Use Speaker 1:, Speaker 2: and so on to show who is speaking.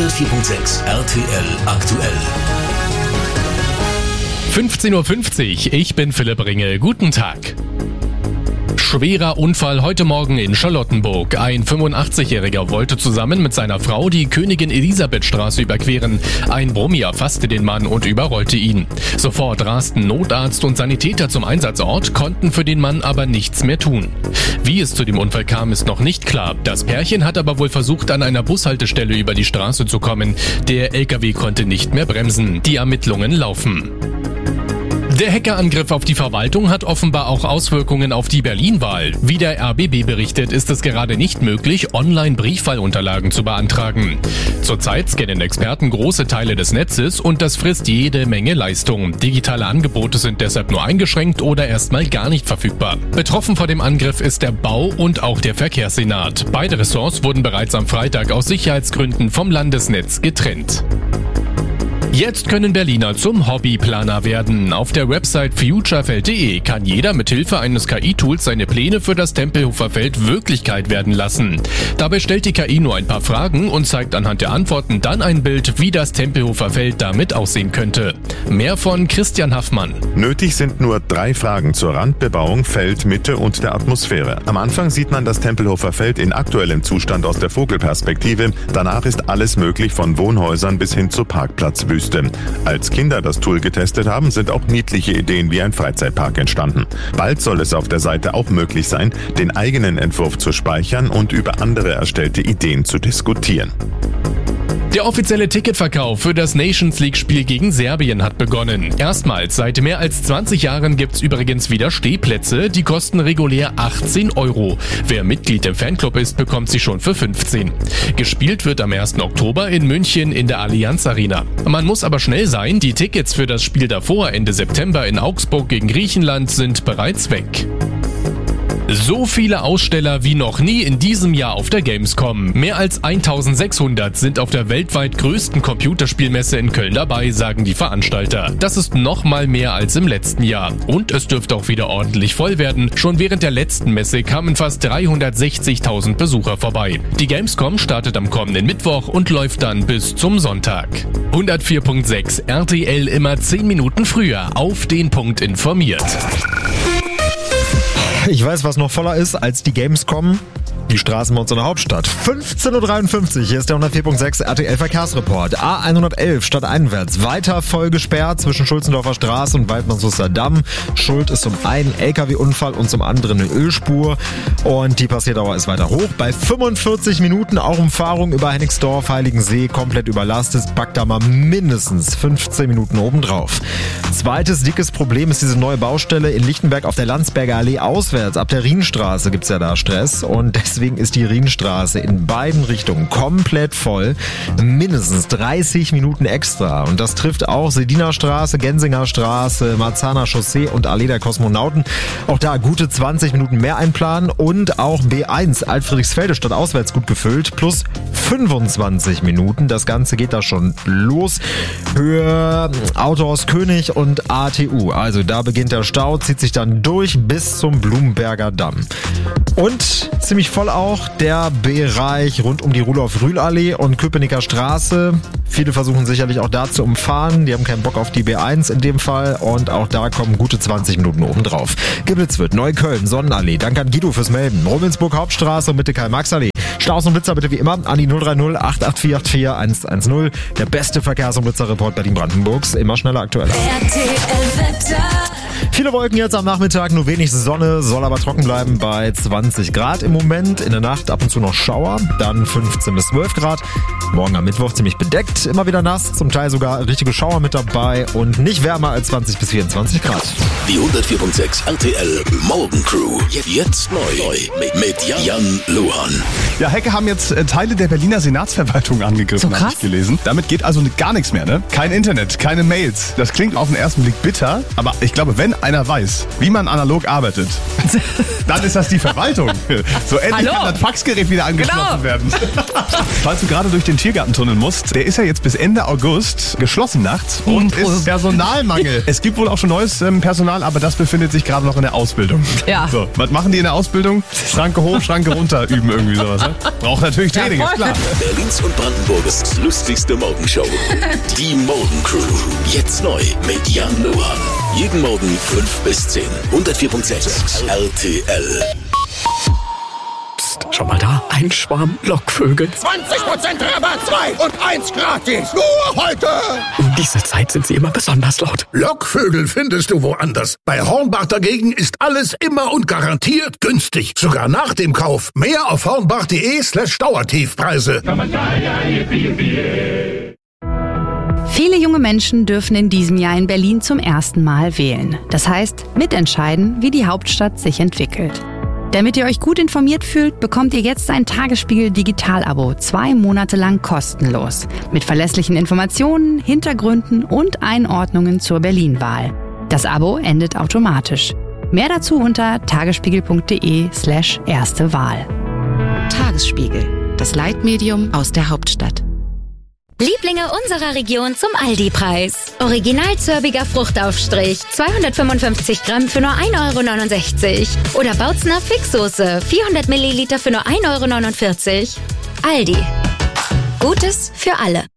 Speaker 1: 104.6 RTL aktuell.
Speaker 2: 15.50 Uhr, ich bin Philipp Ringel. Guten Tag. Schwerer Unfall heute Morgen in Charlottenburg. Ein 85-Jähriger wollte zusammen mit seiner Frau die Königin-Elisabeth-Straße überqueren. Ein Brummi erfasste den Mann und überrollte ihn. Sofort rasten Notarzt und Sanitäter zum Einsatzort, konnten für den Mann aber nichts mehr tun. Wie es zu dem Unfall kam, ist noch nicht klar. Das Pärchen hat aber wohl versucht, an einer Bushaltestelle über die Straße zu kommen. Der LKW konnte nicht mehr bremsen. Die Ermittlungen laufen. Der Hackerangriff auf die Verwaltung hat offenbar auch Auswirkungen auf die Berlin-Wahl. Wie der RBB berichtet, ist es gerade nicht möglich, online Briefwahlunterlagen zu beantragen. Zurzeit scannen Experten große Teile des Netzes und das frisst jede Menge Leistung. Digitale Angebote sind deshalb nur eingeschränkt oder erstmal gar nicht verfügbar. Betroffen vor dem Angriff ist der Bau- und auch der Verkehrssenat. Beide Ressorts wurden bereits am Freitag aus Sicherheitsgründen vom Landesnetz getrennt. Jetzt können Berliner zum Hobbyplaner werden. Auf der Website futurefeld.de kann jeder mit Hilfe eines KI-Tools seine Pläne für das Tempelhofer Feld Wirklichkeit werden lassen. Dabei stellt die KI nur ein paar Fragen und zeigt anhand der Antworten dann ein Bild, wie das Tempelhofer Feld damit aussehen könnte. Mehr von Christian Haffmann.
Speaker 3: Nötig sind nur 3 Fragen zur Randbebauung, Feldmitte und der Atmosphäre. Am Anfang sieht man das Tempelhofer Feld in aktuellem Zustand aus der Vogelperspektive. Danach ist alles möglich, von Wohnhäusern bis hin zu Parkplatzwüsten. Als Kinder das Tool getestet haben, sind auch niedliche Ideen wie ein Freizeitpark entstanden. Bald soll es auf der Seite auch möglich sein, den eigenen Entwurf zu speichern und über andere erstellte Ideen zu diskutieren.
Speaker 2: Der offizielle Ticketverkauf für das Nations-League-Spiel gegen Serbien hat begonnen. Erstmals seit mehr als 20 Jahren gibt's übrigens wieder Stehplätze, die kosten regulär 18 €. Wer Mitglied im Fanclub ist, bekommt sie schon für 15. Gespielt wird am 1. Oktober in München in der Allianz Arena. Man muss aber schnell sein, die Tickets für das Spiel davor, Ende September in Augsburg gegen Griechenland, sind bereits weg. So viele Aussteller wie noch nie in diesem Jahr auf der Gamescom. Mehr als 1600 sind auf der weltweit größten Computerspielmesse in Köln dabei, sagen die Veranstalter. Das ist nochmal mehr als im letzten Jahr. Und es dürfte auch wieder ordentlich voll werden. Schon während der letzten Messe kamen fast 360.000 Besucher vorbei. Die Gamescom startet am kommenden Mittwoch und läuft dann bis zum Sonntag. 104.6 RTL immer 10 Minuten früher auf den Punkt informiert.
Speaker 4: Ich weiß, was noch voller ist als die Gamescom. Die Straßen bei uns in der Hauptstadt. 15.53 Uhr, hier ist der 104.6 RTL Verkehrsreport. A111 stadteinwärts. Weiter voll gesperrt zwischen Schulzendorfer Straße und Waldmannshuster Damm. Schuld ist zum einen LKW-Unfall und zum anderen eine Ölspur. Und die Passierdauer ist weiter hoch. Bei 45 Minuten auch Umfahrung über Hennigsdorf, Heiligensee komplett überlastet. Packt da mal mindestens 15 Minuten obendrauf. Zweites dickes Problem ist diese neue Baustelle in Lichtenberg auf der Landsberger Allee auswärts. Ab der Rienstraße gibt's ja da Stress und deswegen ist die Rienstraße in beiden Richtungen komplett voll. Mindestens 30 Minuten extra. Und das trifft auch Sedinerstraße, Gensinger Straße, Marzahner Chaussee und Allee der Kosmonauten. Auch da gute 20 Minuten mehr einplanen. Und auch B1 Altfriedrichsfelde statt auswärts gut gefüllt. Plus 25 Minuten. Das Ganze geht da schon los. Höhe Autohaus König und ATU. Also da beginnt der Stau, zieht sich dann durch bis zum Blumenberger Damm. Und ziemlich voll auch der Bereich rund um die Rudolf-Rühl-Allee und Köpenicker Straße. Viele versuchen sicherlich auch da zu umfahren. Die haben keinen Bock auf die B1 in dem Fall. Und auch da kommen gute 20 Minuten obendrauf. Geblitzt wird Neukölln, Sonnenallee. Danke an Guido fürs Melden. Rummelsburg Hauptstraße und Mitte Karl-Marx-Allee. Staus und Blitzer bitte wie immer an die 030 884 110. Der beste Verkehrs- und Blitzerreport Berlin-Brandenburgs. Immer schneller aktueller. Viele Wolken jetzt am Nachmittag, nur wenig Sonne, soll aber trocken bleiben bei 20 Grad im Moment. In der Nacht ab und zu noch Schauer, dann 15 bis 12 Grad. Morgen am Mittwoch ziemlich bedeckt, immer wieder nass, zum Teil sogar richtige Schauer mit dabei und nicht wärmer als 20 bis 24 Grad.
Speaker 1: Die 104.6 RTL Morgencrew. Jetzt neu mit Jan Luhan.
Speaker 5: Ja, Hacker haben jetzt Teile der Berliner Senatsverwaltung angegriffen,
Speaker 6: so
Speaker 5: habe ich gelesen. Damit geht also gar nichts mehr, ne? Kein Internet, keine Mails. Das klingt auf den ersten Blick bitter, aber ich glaube, wenn wenn einer weiß, wie man analog arbeitet, dann ist das die Verwaltung. So endlich kann das Faxgerät wieder angeschlossen werden. Falls du gerade durch den Tiergartentunnel musst, der ist ja jetzt bis Ende August geschlossen nachts und ist Personalmangel. Es gibt wohl auch schon neues Personal, aber das befindet sich gerade noch in der Ausbildung.
Speaker 6: Ja.
Speaker 5: So, was machen die in der Ausbildung? Schranke hoch, Schranke runter üben irgendwie sowas. Ne? Braucht natürlich Training, ist klar.
Speaker 1: Berlins und Brandenburgs lustigste Morgenshow. Die Morgencrew. Jetzt neu mit Jan Luhan. Jeden Morgen 5 bis 10. 104.6 RTL.
Speaker 7: Schau mal da, ein Schwarm Lockvögel.
Speaker 8: 20% Rabatt, 2 und 1 gratis. Nur heute.
Speaker 7: Um diese Zeit sind sie immer besonders laut.
Speaker 8: Lockvögel findest du woanders. Bei Hornbach dagegen ist alles immer und garantiert günstig. Sogar nach dem Kauf. Mehr auf hornbach.de/Dauertiefpreise.
Speaker 6: Viele junge Menschen dürfen in diesem Jahr in Berlin zum ersten Mal wählen. Das heißt, mitentscheiden, wie die Hauptstadt sich entwickelt. Damit ihr euch gut informiert fühlt, bekommt ihr jetzt ein Tagesspiegel Digital-Abo 2 Monate lang kostenlos. Mit verlässlichen Informationen, Hintergründen und Einordnungen zur Berlin-Wahl. Das Abo endet automatisch. Mehr dazu unter tagesspiegel.de/erste Wahl.
Speaker 9: Tagesspiegel, das Leitmedium aus der Hauptstadt.
Speaker 10: Lieblinge unserer Region zum Aldi-Preis. Original zörbiger Fruchtaufstrich, 255 Gramm für nur 1,69 €. Oder Bautzner Fixsoße, 400 Milliliter für nur 1,49 €. Aldi. Gutes für alle.